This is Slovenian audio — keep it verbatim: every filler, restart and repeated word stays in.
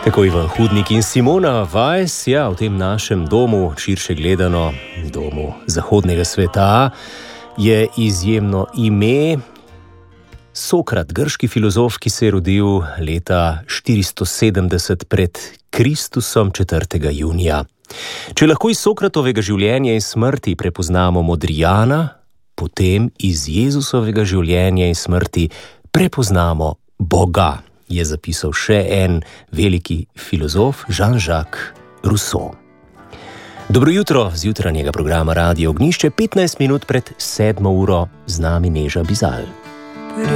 Tako Ivan Hudnik in Simona Weiss, ja, v tem našem domu, širše gledano, domu zahodnega sveta, je izjemno ime. Sokrat, grški filozof, ki se je rodil leta štiristo sedemdeset pred Kristusom, četrtega junija. Če lahko iz Sokratovega življenja in smrti prepoznamo Modrijana, potem iz Jezusovega življenja in smrti prepoznamo Boga, je zapisal še en veliki filozof, Jean-Jacques Rousseau. Dobro jutro z jutranjega programa Radio Ognjišče, petnajst minut pred sedmo uro, z nami Neža Bizalj.